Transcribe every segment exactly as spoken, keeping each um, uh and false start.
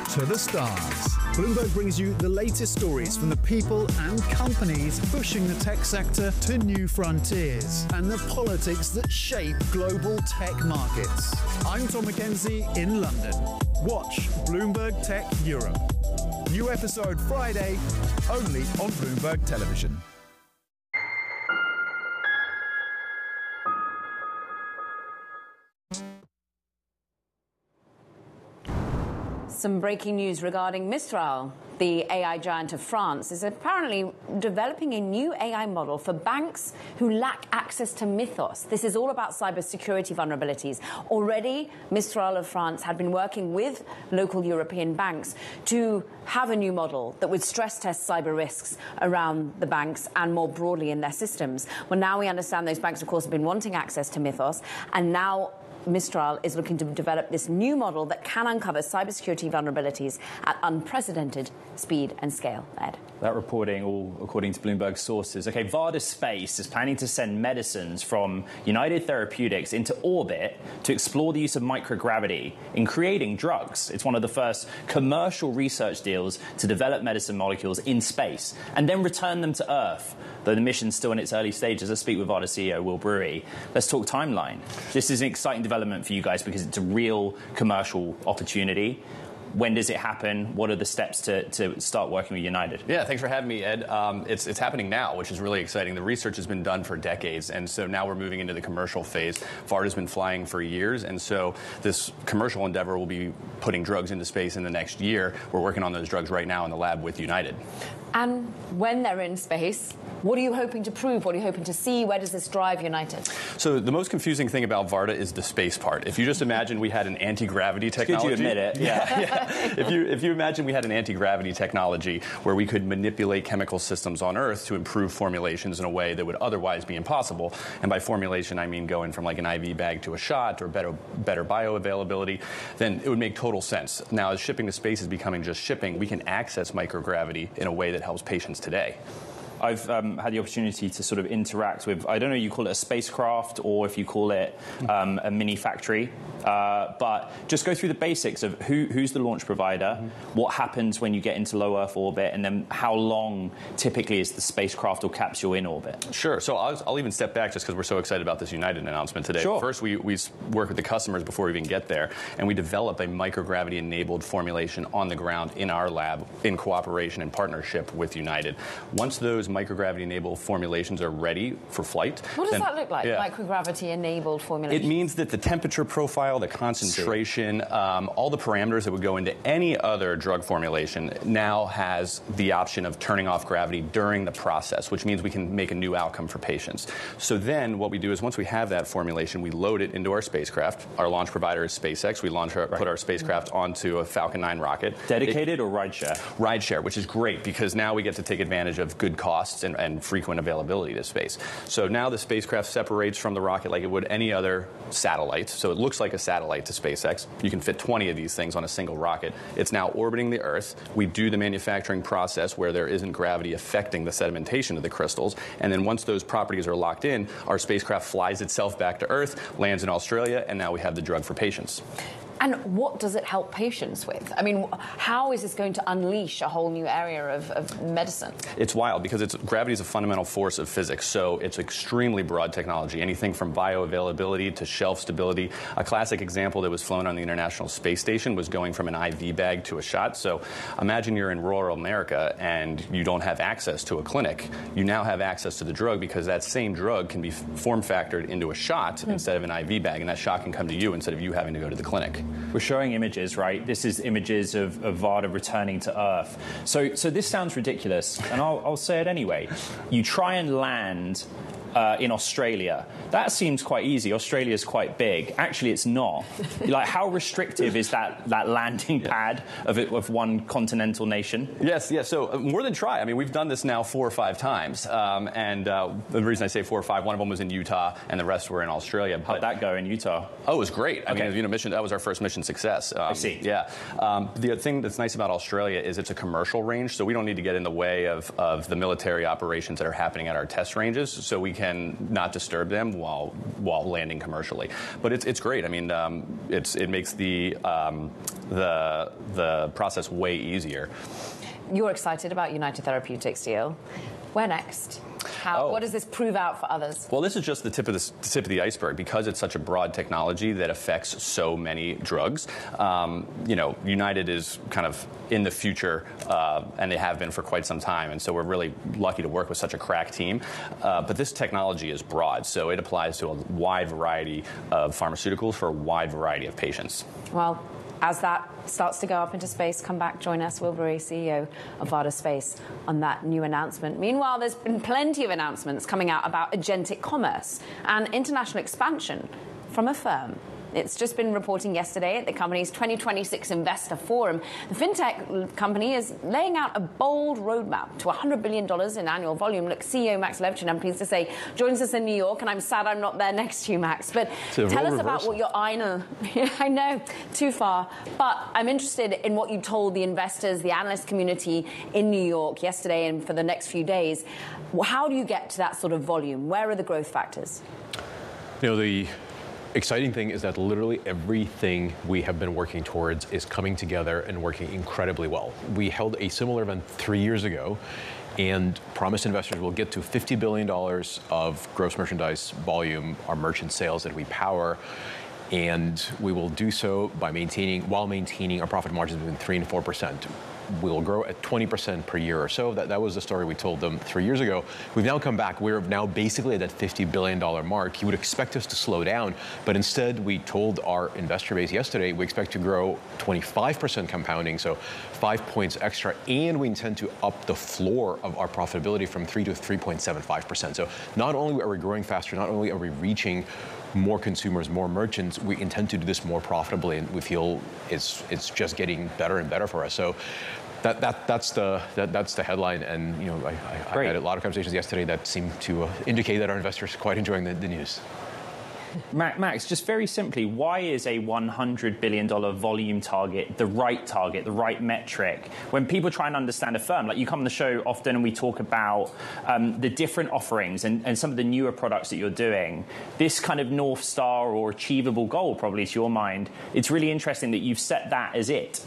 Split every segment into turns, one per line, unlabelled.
to the stars. Bloomberg brings you the latest stories from the people and companies pushing the tech sector to new frontiers and the politics that shape global tech markets. I'm Tom Mackenzie in London. Watch Bloomberg Tech Europe. New episode Friday, only on Bloomberg Television.
Some breaking news regarding Mistral. The A I giant of France is apparently developing a new A I model for banks who lack access to Mythos. This is all about cybersecurity vulnerabilities. Already, Mistral of France had been working with local European banks to have a new model that would stress test cyber risks around the banks and more broadly in their systems. Well, now we understand those banks, of course, have been wanting access to Mythos, and now Mistral is looking to develop this new model that can uncover cybersecurity vulnerabilities at unprecedented speed and scale. Ed.
That reporting, all according to Bloomberg sources. OK, Varda Space is planning to send medicines from United Therapeutics into orbit to explore the use of microgravity in creating drugs. It's one of the first commercial research deals to develop medicine molecules in space and then return them to Earth. Though the mission's still in its early stages, let's speak with Varda C E O Will Brewery. Let's talk timeline. This is an exciting development for you guys because it's a real commercial opportunity. When does it happen? What are the steps to, to start working with United?
Yeah, thanks for having me, Ed. Um, it's, it's happening now, which is really exciting. The research has been done for decades, and so now we're moving into the commercial phase. Varda's been flying for years, and so this commercial endeavor will be putting drugs into space in the next year. We're working on those drugs right now in the lab with United.
And when they're in space, what are you hoping to prove? What are you hoping to see? Where does this drive United?
So the most confusing thing about Varda is the space part. If you just imagine we had an anti-gravity technology.
Could you admit it?
Yeah. yeah. If you if you imagine we had an anti-gravity technology where we could manipulate chemical systems on Earth to improve formulations in a way that would otherwise be impossible, and by formulation I mean going from like an I V bag to a shot or better better bioavailability, then it would make total sense. Now, as shipping to space is becoming just shipping, we can access microgravity in a way that helps patients today.
I've um, had the opportunity to sort of interact with, I don't know, you call it a spacecraft or if you call it um, a mini factory, uh, but just go through the basics of who, who's the launch provider, mm-hmm. what happens when you get into low Earth orbit, and then how long typically is the spacecraft or capsule in orbit?
Sure. So I'll, I'll even step back just because we're so excited about this United announcement today.
Sure.
First, we, we work with the customers before we even get there, and we develop a microgravity-enabled formulation on the ground in our lab in cooperation and partnership with United. Once those microgravity-enabled formulations are ready for flight.
What does
then,
that look like,
yeah.
microgravity-enabled formulation?
It means that the temperature profile, the concentration, um, all the parameters that would go into any other drug formulation now has the option of turning off gravity during the process, which means we can make a new outcome for patients. So then what we do is once we have that formulation, we load it into our spacecraft. Our launch provider is SpaceX. We launch our, right. put our spacecraft mm-hmm. onto a Falcon nine rocket.
Dedicated
it,
or rideshare?
Rideshare, which is great because now we get to take advantage of good costs and, and frequent availability to space. So now the spacecraft separates from the rocket like it would any other satellite. So it looks like a satellite to SpaceX. You can fit twenty of these things on a single rocket. It's now orbiting the Earth. We do the manufacturing process where there isn't gravity affecting the sedimentation of the crystals. And then once those properties are locked in, our spacecraft flies itself back to Earth, lands in Australia, and now we have the drug for patients.
And what does it help patients with? I mean, how is this going to unleash a whole new area of, of medicine?
It's wild because it's, gravity is a fundamental force of physics, so it's extremely broad technology, anything from bioavailability to shelf stability. A classic example that was flown on the International Space Station was going from an I V bag to a shot. So imagine you're in rural America and you don't have access to a clinic. You now have access to the drug because that same drug can be form factored into a shot mm. instead of an I V bag, and that shot can come to you instead of you having to go to the clinic.
We're showing images, right? This is images of, of Varda returning to Earth. So, so this sounds ridiculous, and I'll, I'll say it anyway. You try and land uh, in Australia. That seems quite easy. Australia's quite big. Actually, it's not. Like, how restrictive is that, that landing pad of, it, of one continental nation?
Yes, yes. So uh, more than try. I mean, we've done this now four or five times. Um, and uh, the reason I say four or five, one of them was in Utah, and the rest were in Australia. But,
how'd that go in Utah?
Oh, it was great. I
okay.
mean, you know, mission, that was our first mission success. Um,
I see.
Yeah. Um, the thing that's nice about Australia is it's a commercial range, so we don't need to get in the way of, of the military operations that are happening at our test ranges. So we can not disturb them while while landing commercially. But it's it's great. I mean, um, it's it makes the um, the the process way easier.
You're excited about United Therapeutics deal. Where next? How,
oh.
What does this prove out for others?
Well, this is just the tip of the, the tip of the iceberg because it's such a broad technology that affects so many drugs. Um, you know, United is kind of in the future, uh, and they have been for quite some time. And so we're really lucky to work with such a crack team. Uh, but this technology is broad, so it applies to a wide variety of pharmaceuticals for a wide variety of patients.
Well, as that starts to go up into space, come back, join us, Will Bury, C E O of Varda Space, on that new announcement. Meanwhile, there's been plenty of announcements coming out about agentic commerce and international expansion from a firm. It's just been reporting yesterday at the company's twenty twenty-six Investor Forum. The fintech company is laying out a bold roadmap to one hundred billion dollars in annual volume. Look, C E O Max Levchin, I'm pleased to say, joins us in New York, and I'm sad I'm not there next to you, Max. But tell us reversal. about what your I know. I know, too far. But I'm interested in what you told the investors, the analyst community in New York yesterday and for the next few days. How do you get to that sort of volume? Where are the growth factors?
You know, the exciting thing is that literally everything we have been working towards is coming together and working incredibly well. We held a similar event three years ago and promised investors we'll get to fifty billion dollars of gross merchandise volume, our merchant sales that we power, and we will do so by maintaining, while maintaining our profit margins between three and four percent. We'll grow at twenty percent per year or so. That, that was the story we told them three years ago. We've now come back. We're now basically at that fifty billion dollars mark. You would expect us to slow down, but instead we told our investor base yesterday we expect to grow twenty-five percent compounding, so five points extra, and we intend to up the floor of our profitability from three to three point seven five percent. So not only are we growing faster, not only are we reaching more consumers, more merchants, we intend to do this more profitably, and we feel it's it's just getting better and better for us. So that that that's the that, that's the headline. And you know, I, I, I had a lot of conversations yesterday that seemed to uh, indicate that our investors are quite enjoying the, the news.
Max, just very simply, why is a one hundred billion dollars volume target the right target, the right metric? When people try and understand a firm, like you come on the show often and we talk about um, the different offerings and, and some of the newer products that you're doing, this kind of North Star or achievable goal, probably to your mind, it's really interesting that you've set that as it.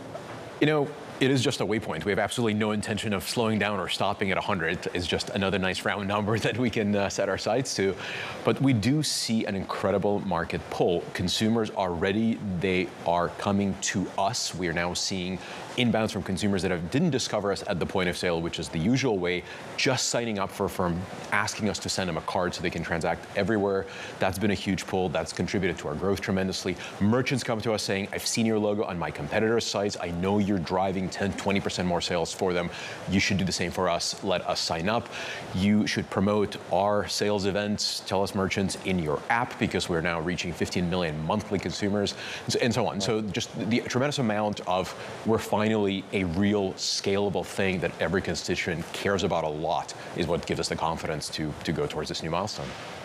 You know, it is just a waypoint. We have absolutely no intention of slowing down or stopping at one hundred. It's just another nice round number that we can uh, set our sights to. But we do see an incredible market pull. Consumers are ready. They are coming to us. We are now seeing inbounds from consumers that have, didn't discover us at the point of sale, which is the usual way, just signing up for a firm, asking us to send them a card so they can transact everywhere. That's been a huge pull. That's contributed to our growth tremendously. Merchants come to us saying, I've seen your logo on my competitors' sites. I know you're driving ten, twenty percent more sales for them. You should do the same for us. Let us sign up. You should promote our sales events, tell us merchants, in your app, because we're now reaching fifteen million monthly consumers, and so on. So just the tremendous amount of, we're finally a real scalable thing that every constituent cares about a lot is what gives us the confidence to, to go towards this new milestone.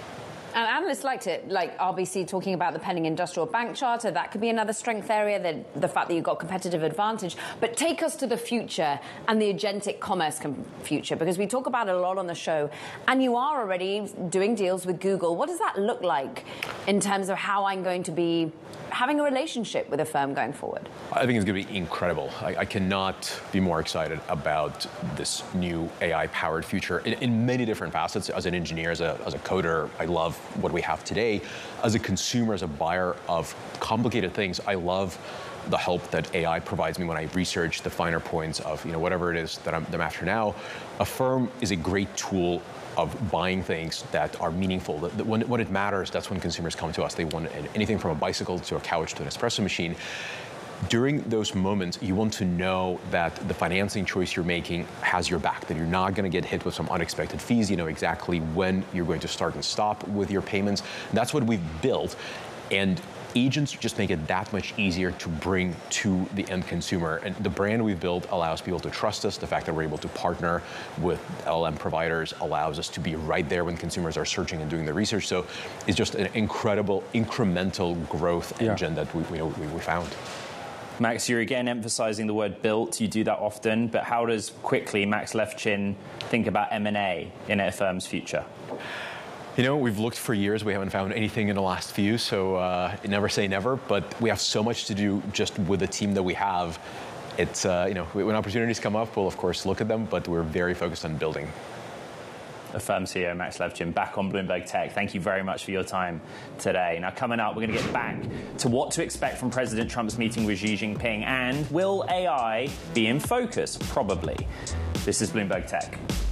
And analysts liked it, like R B C talking about the pending industrial bank charter. That could be another strength area, that the fact that you've got competitive advantage. But take us to the future and the agentic commerce com- future, because we talk about it a lot on the show. And you are already doing deals with Google. What does that look like in terms of how I'm going to be having a relationship with a firm going forward?
I think it's going to be incredible. I, I cannot be more excited about this new A I-powered future in, in many different facets. As an engineer, as a, as a coder, I love what we have today. As a consumer, as a buyer of complicated things, I love the help that A I provides me when I research the finer points of, you know, whatever it is that I'm, that I'm after now. A firm is a great tool of buying things that are meaningful. When, when it matters, that's when consumers come to us. They want anything from a bicycle to a couch to an espresso machine. During those moments, you want to know that the financing choice you're making has your back, that you're not going to get hit with some unexpected fees. You know exactly when you're going to start and stop with your payments. And that's what we've built. And agents just make it that much easier to bring to the end consumer. And the brand we've built allows people to trust us. The fact that we're able to partner with L L M providers allows us to be right there when consumers are searching and doing the research. So it's just an incredible incremental growth yeah. engine that we, we, we, we found.
Max, you're again emphasizing the word built. You do that often, but how does quickly Max Levchin think about M and A in a firm's future?
You know, we've looked for years. We haven't found anything in the last few, so uh, never say never. But we have so much to do just with the team that we have. It's, uh, you know, when opportunities come up, we'll of course look at them, but we're very focused on building.
Affirm C E O Max Levchin back on Bloomberg Tech. Thank you very much for your time today. Now, coming up, we're going to get back to what to expect from President Trump's meeting with Xi Jinping, and will A I be in focus? Probably. This is Bloomberg Tech.